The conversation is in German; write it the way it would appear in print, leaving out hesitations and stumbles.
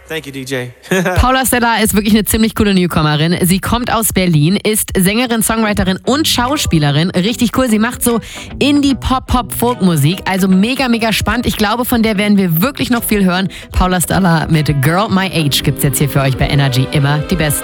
Thank you, DJ. Paula Stella ist wirklich eine ziemlich coole Newcomerin. Sie kommt aus Berlin, ist Sängerin, Songwriterin und Schauspielerin. Richtig cool. Sie macht so Indie-Pop-Pop-Folk-Musik. Also mega, mega spannend. Ich glaube, von der werden wir wirklich noch viel hören. Paula Stella mit Girl My Age gibt's jetzt hier für euch bei Energy. Immer die besten.